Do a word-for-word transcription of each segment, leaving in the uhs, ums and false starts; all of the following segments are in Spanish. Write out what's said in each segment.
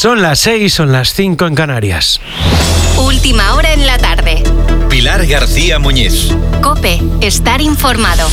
Son las seis, son las cinco en Canarias. Última hora en la tarde. Pilar García Muñiz. COPE, estar informado.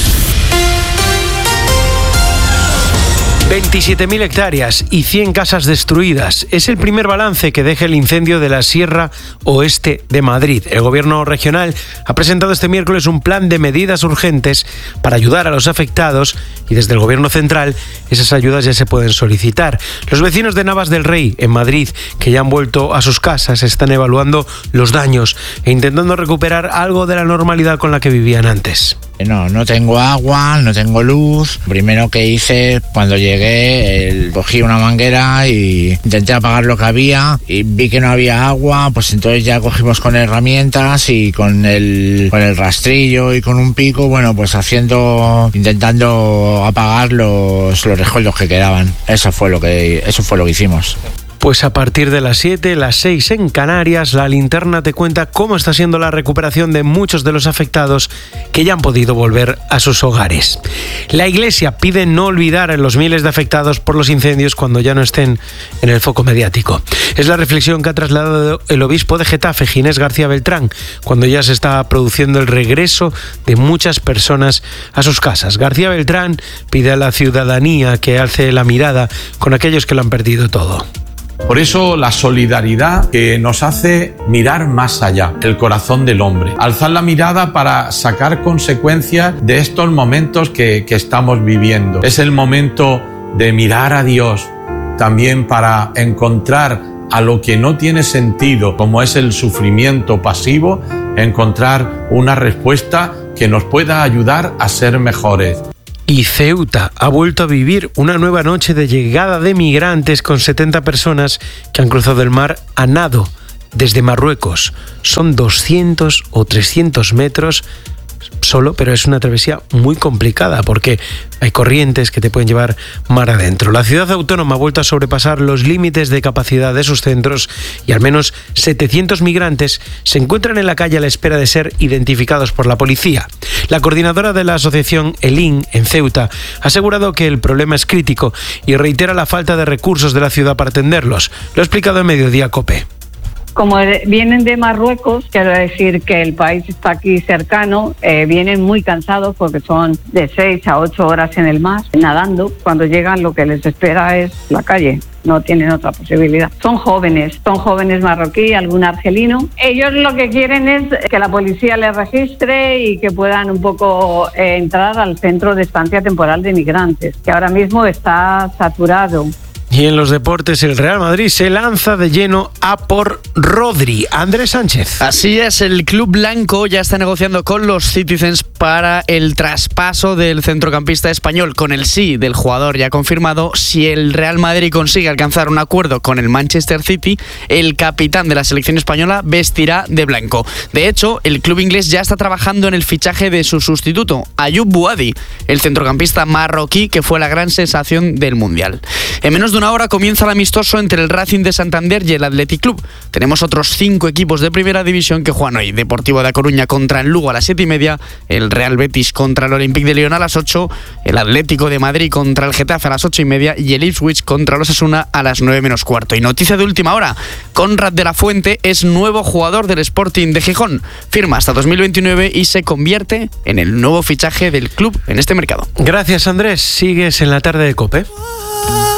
veintisiete mil hectáreas y cien casas destruidas. Es el primer balance que deja el incendio de la Sierra Oeste de Madrid. El gobierno regional ha presentado este miércoles un plan de medidas urgentes para ayudar a los afectados y desde el gobierno central esas ayudas ya se pueden solicitar. Los vecinos de Navas del Rey, en Madrid, que ya han vuelto a sus casas, están evaluando los daños e intentando recuperar algo de la normalidad con la que vivían antes. No, no tengo agua, no tengo luz. Primero que hice, cuando llegué, el, cogí una manguera y intenté apagar lo que había y vi que no había agua, pues entonces ya cogimos con herramientas y con el, con el rastrillo y con un pico, bueno, pues haciendo, intentando apagar los, los rescoldos que quedaban. Eso fue lo que, eso fue lo que hicimos. Pues a partir de las siete, las seis en Canarias, la linterna te cuenta cómo está siendo la recuperación de muchos de los afectados que ya han podido volver a sus hogares. La Iglesia pide no olvidar a los miles de afectados por los incendios cuando ya no estén en el foco mediático. Es la reflexión que ha trasladado el obispo de Getafe, Ginés García Beltrán, cuando ya se está produciendo el regreso de muchas personas a sus casas. García Beltrán pide a la ciudadanía que alce la mirada con aquellos que lo han perdido todo. Por eso la solidaridad que nos hace mirar más allá, el corazón del hombre. Alzar la mirada para sacar consecuencias de estos momentos que, que estamos viviendo. Es el momento de mirar a Dios, también para encontrar a lo que no tiene sentido, como es el sufrimiento pasivo, encontrar una respuesta que nos pueda ayudar a ser mejores. Y Ceuta ha vuelto a vivir una nueva noche de llegada de migrantes con setenta personas que han cruzado el mar a nado desde Marruecos. Son doscientos o trescientos metros solo, pero es una travesía muy complicada porque hay corrientes que te pueden llevar mar adentro. La ciudad autónoma ha vuelto a sobrepasar los límites de capacidad de sus centros y al menos setecientos migrantes se encuentran en la calle a la espera de ser identificados por la policía. La coordinadora de la asociación ELIN en Ceuta ha asegurado que el problema es crítico y reitera la falta de recursos de la ciudad para atenderlos. Lo ha explicado en Mediodía COPE. Como vienen de Marruecos, quiero decir que el país está aquí cercano, eh, vienen muy cansados porque son de seis a ocho horas en el mar, nadando. Cuando llegan lo que les espera es la calle, no tienen otra posibilidad. Son jóvenes, son jóvenes marroquí, algún argelino. Ellos lo que quieren es que la policía les registre y que puedan un poco eh, entrar al centro de estancia temporal de migrantes, que ahora mismo está saturado. Y en los deportes, el Real Madrid se lanza de lleno a por Rodri. Andrés Sánchez. Así es, el club blanco ya está negociando con los Citizens para el traspaso del centrocampista español. Con el sí del jugador ya confirmado, si el Real Madrid consigue alcanzar un acuerdo con el Manchester City, el capitán de la selección española vestirá de blanco. De hecho, el club inglés ya está trabajando en el fichaje de su sustituto, Ayoub Buadi, el centrocampista marroquí que fue la gran sensación del Mundial. En menos de una hora comienza el amistoso entre el Racing de Santander y el Athletic Club. Tenemos otros cinco equipos de primera división que juegan hoy. Deportivo de A Coruña contra el Lugo a las siete y media, el Real Betis contra el Olympique de Lyon a las ocho, el Atlético de Madrid contra el Getafe a las ocho y media y el Ipswich contra el Osasuna a las nueve menos cuarto. Y noticia de última hora, Conrad de la Fuente es nuevo jugador del Sporting de Gijón. Firma hasta dos mil veintinueve y se convierte en el nuevo fichaje del club en este mercado. Gracias, Andrés. Sigues en la tarde de COPE.